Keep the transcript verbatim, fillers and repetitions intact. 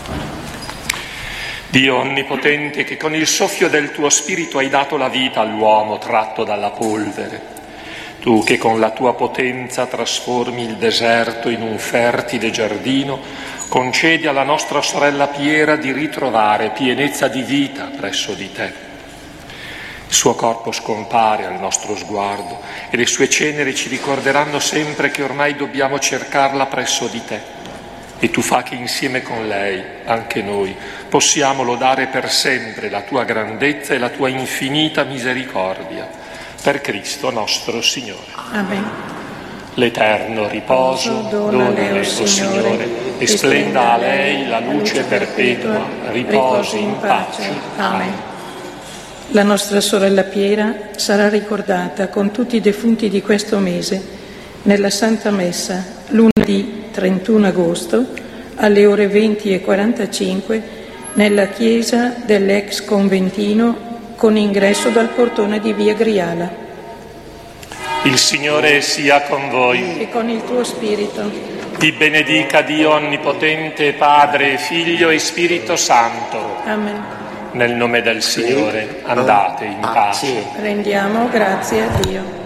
Dio onnipotente, che con il soffio del tuo spirito hai dato la vita all'uomo tratto dalla polvere, tu che con la tua potenza trasformi il deserto in un fertile giardino, concedi alla nostra sorella Piera di ritrovare pienezza di vita presso di te. Il suo corpo scompare al nostro sguardo e le sue ceneri ci ricorderanno sempre che ormai dobbiamo cercarla presso di te. E tu fa che insieme con lei, anche noi, possiamo lodare per sempre la tua grandezza e la tua infinita misericordia. Per Cristo nostro Signore. Amen. L'eterno riposo donale, o Signore, e splenda a lei la luce perpetua, riposi in pace. Amen. La nostra sorella Piera sarà ricordata con tutti i defunti di questo mese nella Santa Messa lunedì trentuno agosto alle ore venti e quarantacinque nella chiesa dell'ex conventino con ingresso dal portone di via Griala. Il Signore sia con voi. E con il tuo spirito. Ti benedica Dio Onnipotente, Padre, Figlio e Spirito Santo. Amen. Nel nome del Signore andate in pace. Rendiamo grazie a Dio.